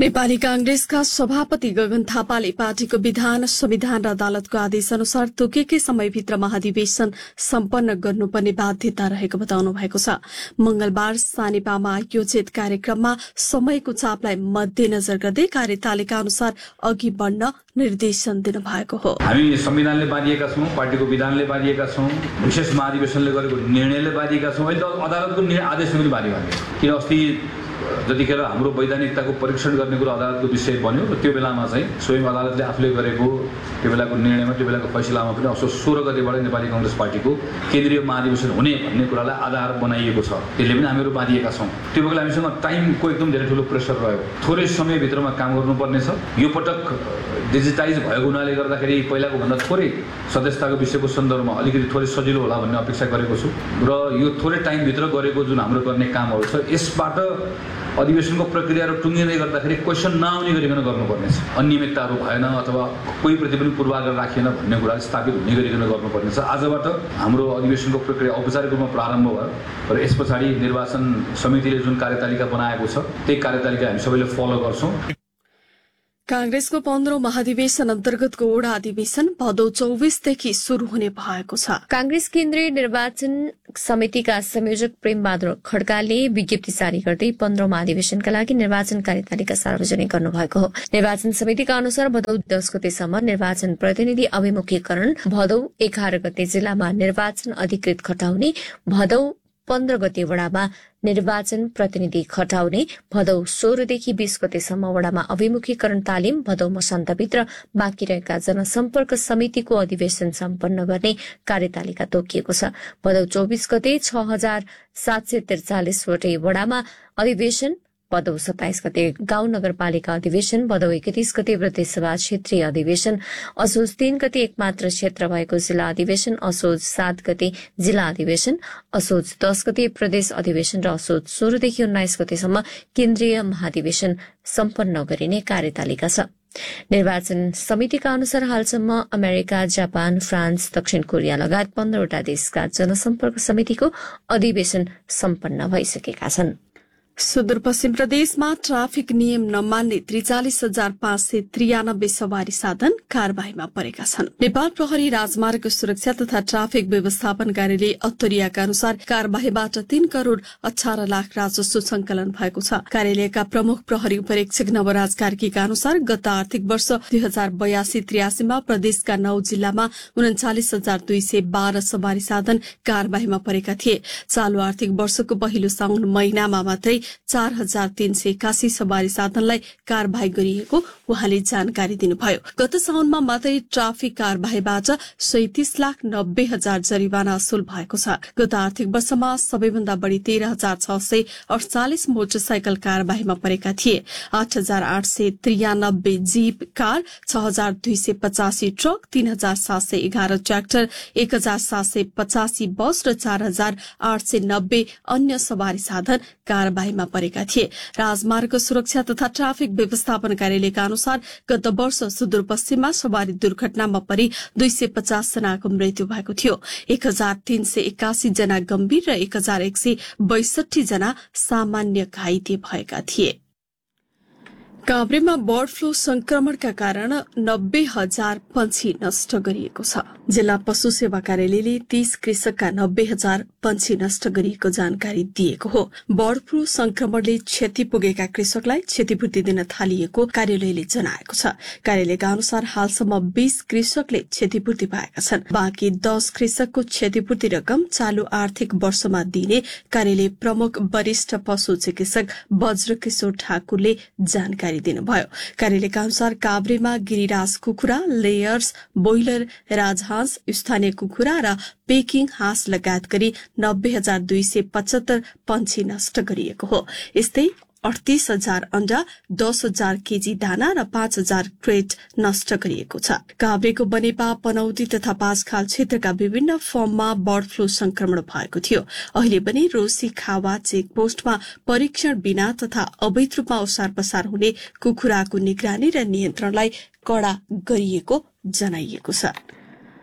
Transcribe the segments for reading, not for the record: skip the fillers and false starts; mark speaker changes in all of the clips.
Speaker 1: नेपाली कांग्रेसका सभापति गगन थापाले पार्टीको विधान संविधान र अदालतको आदेश अनुसार तोकेकै समयभित्र महाधिवेशन सम्पन्न गर्नुपर्ने बाध्यता रहेको बताउनु भएको छ। मंगलबार सानेपामा आयोजित कार्यक्रममा समयको चापलाई मध्यनजर गर्दै कार्यतालिका अनुसार अघि बढ़न निर्देशन दिनुभएको हो।
Speaker 2: हामी संविधानले बाँधिएका छौं, पार्टीको विधानले बाँधिएका छौं, विशेष महाधिवेशनले गरेको निर्णयले बाँधिएका छौं। अहिले त अदालतको आदेशले पनि बाँधियो हामी। किन अस्ति जतिखेर हाम्रो वैधानिकताको परीक्षण गर्ने कुरा अदालतको विषय बन्यो र त्यो बेलामा चाहिँ स्वयं अदालतले आफूले गरेको त्यो बेलाको निर्णयमा त्यो बेलाको फैसलामा पनि असोज 16 गतेबाट नेपाली कांग्रेस पार्टीको केन्द्रीय महाधिवेशन हुने भन्ने कुरालाई आधार बनाइएको छ। त्यसले पनि हामीहरू बाँधिएका छौं। त्यो बेला हामीसँग टाइमको एकदम धेरै ठूलो प्रेसर रह्यो। थोरै समयभित्रमा काम गर्नुपर्ने छ। यो पटक डिजिटाइज भएको हुनाले गर्दाखेरि पहिलाको भन्दा थोरै सदस्यताको विषयको सन्दर्भमा अलिकति थोरै सजिलो होला भन्ने अपेक्षा गरेको छु र यो थोरै टाइमभित्र गरेको जुन हाम्रो गर्ने कामहरू छ यसबाट अधिवेशनको प्रक्रियाहरू टुङ्गिँदै गर्दाखेरि क्वेसन नआउने गरिकन गर्नुपर्नेछ। अनियमितताहरू भएन अथवा कोही प्रति पनि पूर्वाग्रह राखिएन भन्ने कुरा स्थापित हुने गरिकन गर्नुपर्नेछ। आजबाट हाम्रो अधिवेशनको प्रक्रिया औपचारिक रूपमा प्रारम्भ भयो र यस पछाडि निर्वाचन समितिले जुन कार्यतालिका बनाएको छ त्यही कार्यतालिका हामी सबैले फलो गर्छौं।
Speaker 1: कांग्रेसको 15औं महाधिवेशन अन्तर्गतको ओडा अधिवेशन भदौ 24 देखि शुरू हुने भएको छ।
Speaker 3: कांग्रेस केन्द्रीय निर्वाचन समितिका संयोजक प्रेमबहादुर खड्काले विज्ञप्ति जारी गर्दै 15औं महाधिवेशनका लागि निर्वाचन कार्यतालिका सार्वजनिक गर्नुभएको हो। निर्वाचन समितिका अनुसार भदौ 10 गतेसम्म निर्वाचन प्रतिनिधि अभिमुखीकरण, भदौ 11 गते जिल्लामा निर्वाचन अधिकृत खटाउने, भदौ 15 गते वडामा निर्वाचन प्रतिनिधि खटाउने, भदौ 16 देखि 20 गतेसम्म वडामा अभिमुखीकरण तालिम, भदौ मसान्तभित्र बाँकी रहेका जनसम्पर्क समितिको अधिवेशन सम्पन्न गर्ने कार्यतालिका तोकिएको छ। भदौ 24 गते 6743 वटै वडामा अधिवेशन, भदौ 27 गते गाउँ नगरपालिका अधिवेशन, भदौ 31 गते प्रदेशसभा क्षेत्रीय अधिवेशन, असोज 3 गते एकमात्र क्षेत्र भएको जिल्ला अधिवेशन, असोज 7 गते जिल्ला अधिवेशन, असोज 10 गते प्रदेश अधिवेशन र असोज 16 देखि 19 गतेसम्म केन्द्रीय महाधिवेशन सम्पन्न गरिने कार्यतालिका छ। निर्वाचन समितिका अनुसार हालसम्म अमेरिका, जापान, फ्रान्स, दक्षिण कोरिया लगायत 15 वटा देशका जनसम्पर्क समितिको अधिवेशन सम्पन्न भइसकेका छन्।
Speaker 1: सुदूरपश्चिम प्रदेशमा ट्राफिक नियम नमान्ने 43,593 सवारी साधन कार्यवाहीमा परेका छन्। नेपाल प्रहरी राजमार्ग सुरक्षा तथा ट्राफिक व्यवस्थापन कार्यालय अत्तरियाका अनुसार कार्यवाहीबाट 3 करोड़ 18 लाख राजस्व संकलन भएको छ। कार्यालयका प्रमुख प्रहरी उपरीक्षक नवराज कार्कीका अनुसार गत आर्थिक वर्ष 2082-83 मा प्रदेशका 9 जिल्लामा 39,212 सवारी साधन कार्यवाहीमा परेका थिए। चालू आर्थिक वर्षको पहिलो साउन महिनामा मात्रै 4,381 सवारी साधनलाई कार्यवाही गरिएको उहाँले जानकारी दिनुभयो। गत साउनमा मात्रै ट्राफिक कार्यवाहीबाट 37,90,000 जरिवाना असुल भएको छ। गत आर्थिक वर्षमा सबैभन्दा बढ़ी 13,648 मोटरसाइकल कार्यवाहीमा परेका थिए। 8,893 जीप कार, 6,285 ट्रक, 3,711 ट्र्याक्टर, 1,785 बस र 4,890 अन्य सवारी साधन कार्यवाहीमा परेका थिए। राजमार्ग सुरक्षा तथा ट्राफिक व्यवस्थापन कार्यालयका अनुसार गत वर्ष सुदूरपश्चिममा सवारी दुर्घटनामा परि 250 जनाको मृत्यु भएको थियो। 1,381 जना गम्भीर र 1,162 जना सामान्य घाइते भएका थिए। काभ्रेमा बर्ड फ्लू संक्रमणका कारण 90,000 पंक्षी नष्ट गरिएको छ। जिल्ला पशु सेवा कार्यालयले 30 कृषकका 90,000 पंक्षी नष्ट गरिएको जानकारी दिएको हो। बर्ड फ्लू संक्रमणले क्षति पुगेका कृषकलाई क्षतिपूर्ति दिन थालिएको कार्यालयले जनाएको छ। कार्यालयका अनुसार हालसम्म 20 कृषकले क्षतिपूर्ति पाएका छन्। बाँकी 10 कृषकको क्षतिपूर्ति रकम चालू आर्थिक वर्षमा दिने कार्यालय प्रमुख वरिष्ठ पशु चिकित्सक वज्रकिशोर ठाकुरले जानकारी दिनुभयो। कार्यालयका अनुसार काभ्रेमा गिरिराज कुखुरा, लेयर्स, बोइलर, राजहांस, स्थानीय कुखुरा र पेकिङ हाँस लगायत गरी 90,275 पंक्षी नष्ट गरिएको हो। यस्तै 38,000 अण्डा, 10,000 केजी दाना र 5,000 क्रेट नष्ट गरिएको छ। काभ्रेको बनेपा, पनौती तथा पाँचखाल क्षेत्रका विभिन्न फर्ममा बर्ड फ्लू संक्रमण भएको थियो। अहिले पनि रोसी खावा चेकपोस्टमा परीक्षण बिना तथा अवैध रूपमा ओसार पसार हुने कुखुराको निगरानी र नियन्त्रणलाई कड़ा गरिएको जनाइएको छ।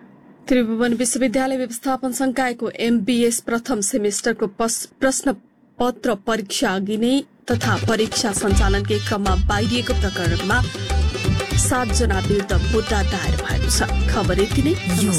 Speaker 1: त्रिभुवन विश्वविद्यालय व्यवस्थापन संकायको एमबीएस प्रथम सेमेस्टरको प्रश्न पत्र परीक्षा अघि नै तथा परीक्षा सञ्चालनकै क्रममा बाहिरिएको प्रकरणमा 7 जना विरुद्ध मुद्दा दायर भएको छ। खबर यति नै।